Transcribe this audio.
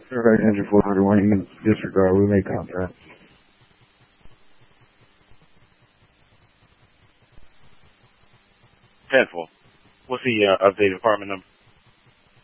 Right, engine 401, you can disregard. We make contact. 10-4. What's the updated apartment number?